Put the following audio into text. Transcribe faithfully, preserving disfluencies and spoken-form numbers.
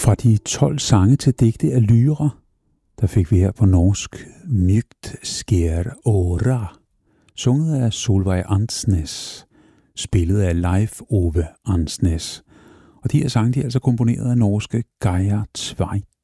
Fra de tolv sange til digte af Lyra, der fik vi her på norsk Mygt sker åra, sunget af Solveig Ansnes, spillet af Leif Ove Ansnes. Og de her sange de er altså komponeret af norske Geir Tveit.